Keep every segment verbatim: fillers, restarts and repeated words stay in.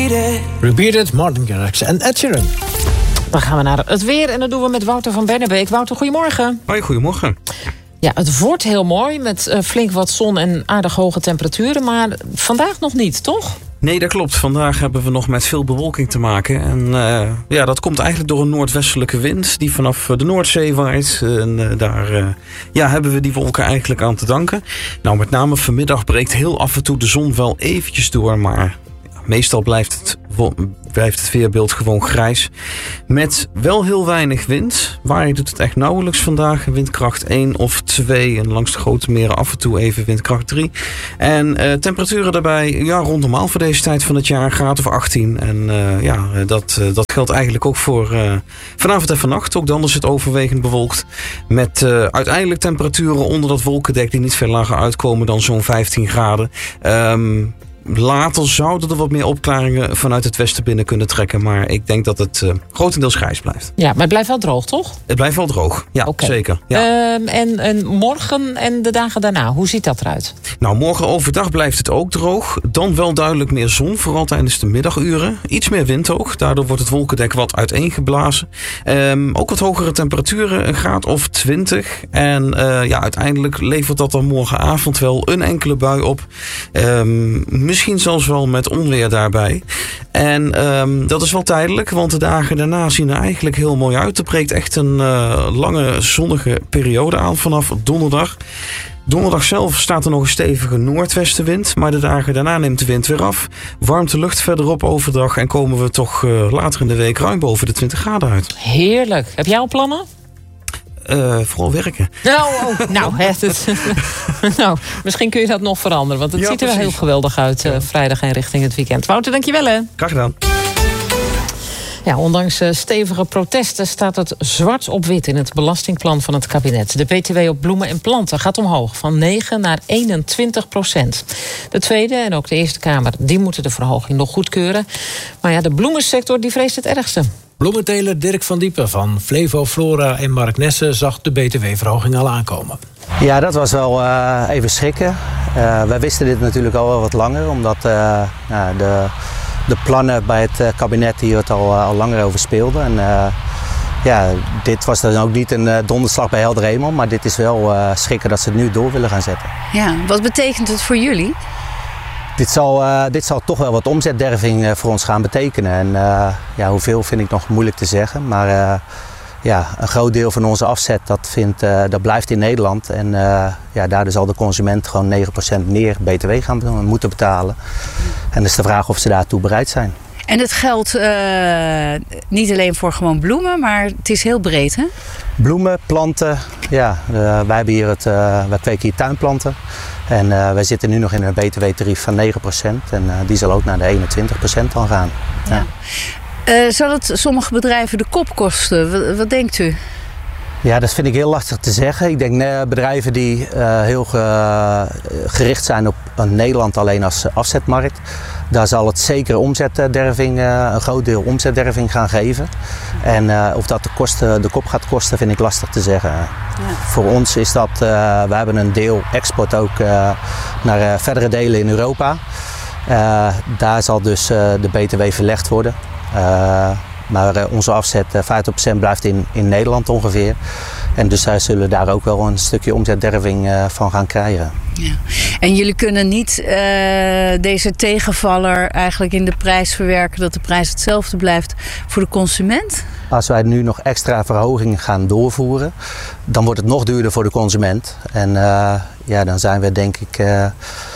Repeat it. Repeat it, Martin Garrix en Ed Sheeran. Dan gaan we naar het weer en dat doen we met Wouter van Bennebeek. Wouter, goedemorgen. Hoi, goedemorgen. Ja, het wordt heel mooi met uh, flink wat zon en aardig hoge temperaturen. Maar vandaag nog niet, toch? Nee, dat klopt. Vandaag hebben we nog met veel bewolking te maken. En uh, ja, dat komt eigenlijk door een noordwestelijke wind die vanaf de Noordzee waait. En uh, daar uh, ja, hebben we die wolken eigenlijk aan te danken. Nou, met name vanmiddag breekt heel af en toe de zon wel eventjes door, maar ja, meestal blijft het, blijft het weerbeeld gewoon grijs. Met wel heel weinig wind. Waaien doet het echt nauwelijks vandaag. Windkracht één of twee. En langs de grote meren af en toe even windkracht drie. En uh, temperaturen daarbij ja, rond normaal voor deze tijd van het jaar. Een graad of achttien. En uh, ja, dat, uh, dat geldt eigenlijk ook voor uh, vanavond en vannacht. Ook dan is het overwegend bewolkt. Met uh, uiteindelijk temperaturen onder dat wolkendek die niet veel lager uitkomen dan zo'n vijftien graden. Um, Later zouden er wat meer opklaringen vanuit het westen binnen kunnen trekken. Maar ik denk dat het uh, grotendeels grijs blijft. Ja, maar het blijft wel droog, toch? Het blijft wel droog, ja, okay. Zeker. Ja. Um, en, en morgen en de dagen daarna, hoe ziet dat eruit? Nou, morgen overdag blijft het ook droog. Dan wel duidelijk meer zon, vooral tijdens de middaguren. Iets meer wind ook, daardoor wordt het wolkendek wat uiteengeblazen. Um, ook wat hogere temperaturen, een graad of twintig. En uh, ja, uiteindelijk levert dat dan morgenavond wel een enkele bui op. Um, Misschien zelfs wel met onweer daarbij. En um, dat is wel tijdelijk, want de dagen daarna zien er eigenlijk heel mooi uit. Er breekt echt een uh, lange zonnige periode aan vanaf donderdag. Donderdag zelf staat er nog een stevige noordwestenwind. Maar de dagen daarna neemt de wind weer af. Warmt de lucht verderop overdag. En komen we toch uh, later in de week ruim boven de twintig graden uit. Heerlijk. Heb jij al plannen? Uh, vooral werken. Nou, oh, nou, het, nou, misschien kun je dat nog veranderen. Want het ja, ziet er wel heel geweldig uit. Uh, vrijdag en richting het weekend. Wouter, dankjewel hè. Graag gedaan. Ja, ondanks uh, stevige protesten staat het zwart op wit in het belastingplan van het kabinet. De B T W op bloemen en planten gaat omhoog van negen naar eenentwintig procent. De Tweede en ook de Eerste Kamer die moeten de verhoging nog goedkeuren. Maar ja, de bloemensector die vreest het ergste. Bloementeler Dirk van Diepen van Flevo, Flora en Mark Nessen zag de B T W-verhoging al aankomen. Ja, dat was wel uh, even schrikken. Uh, wij wisten dit natuurlijk al wel wat langer, omdat uh, nou, de, de plannen bij het uh, kabinet hier het al, uh, al langer over speelden. En, uh, ja, dit was dan ook niet een uh, donderslag bij helder hemel, maar dit is wel uh, schrikken dat ze het nu door willen gaan zetten. Ja, wat betekent het voor jullie? Dit zal, uh, dit zal toch wel wat omzetderving uh, voor ons gaan betekenen. En uh, ja, hoeveel vind ik nog moeilijk te zeggen. Maar uh, ja, een groot deel van onze afzet dat vindt, uh, dat blijft in Nederland. En uh, ja, daardoor zal de consument gewoon negen procent meer B T W gaan moeten betalen. En dus de vraag of ze daartoe bereid zijn. En het geldt uh, niet alleen voor gewoon bloemen, maar het is heel breed, hè? Bloemen, planten. Ja, uh, wij hebben hier het, uh, wij kweken hier tuinplanten. En uh, wij zitten nu nog in een B T W-tarief van negen procent. En uh, die zal ook naar de eenentwintig procent dan gaan. Ja. Ja. Uh, zal het sommige bedrijven de kop kosten? Wat, wat denkt u? Ja, dat vind ik heel lastig te zeggen. Ik denk uh, bedrijven die uh, heel ge, gericht zijn op uh, Nederland alleen als afzetmarkt. Daar zal het zeker omzetderving, uh, een groot deel omzetderving gaan geven. En uh, of dat de, kosten, de kop gaat kosten, vind ik lastig te zeggen. Ja. Voor ons is dat, uh, we hebben een deel export ook uh, naar uh, verdere delen in Europa. Uh, daar zal dus uh, de B T W verlegd worden. Uh, maar uh, onze afzet, uh, vijftig procent blijft in, in Nederland ongeveer. En dus zij zullen daar ook wel een stukje omzetderving uh, van gaan krijgen. Ja. En jullie kunnen niet uh, deze tegenvaller eigenlijk in de prijs verwerken, dat de prijs hetzelfde blijft voor de consument? Als wij nu nog extra verhogingen gaan doorvoeren, dan wordt het nog duurder voor de consument. En uh, ja, dan zijn we denk ik, uh,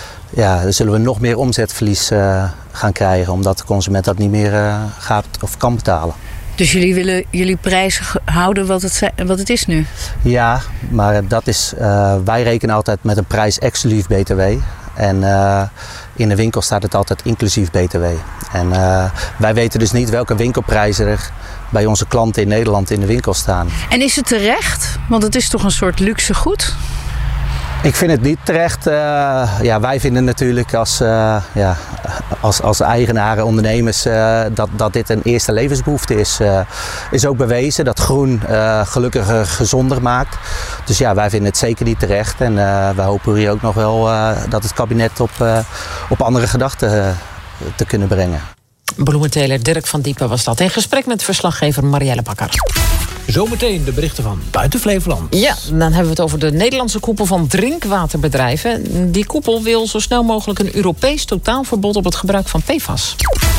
ja, dan zullen we nog meer omzetverlies uh, gaan krijgen, omdat de consument dat niet meer uh, gaat of kan betalen. Dus jullie willen jullie prijzen houden wat het, wat het is nu? Ja, maar dat is, uh, wij rekenen altijd met een prijs exclusief B T W. En uh, in de winkel staat het altijd inclusief B T W. En uh, wij weten dus niet welke winkelprijzen er bij onze klanten in Nederland in de winkel staan. En is het terecht? Want het is toch een soort luxe goed? Ik vind het niet terecht. Uh, ja, wij vinden natuurlijk als, uh, ja, als, als eigenaren, ondernemers, uh, dat, dat dit een eerste levensbehoefte is. Uh, is ook bewezen dat groen uh, gelukkiger, gezonder maakt. Dus ja, wij vinden het zeker niet terecht. En uh, wij hopen hier ook nog wel uh, dat het kabinet op, uh, op andere gedachten uh, te kunnen brengen. Bloementeler Dirk van Diepen was dat. In gesprek met verslaggever Marielle Bakker. Zometeen de berichten van buiten Flevoland. Ja, dan hebben we het over de Nederlandse koepel van drinkwaterbedrijven. Die koepel wil zo snel mogelijk een Europees totaalverbod op het gebruik van P F A S.